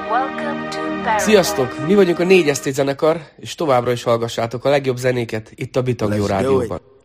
Sziasztok! Mi vagyunk a 4ST zenekar, és továbbra is hallgassátok a legjobb zenéket itt a Bitang Jó Rádióban.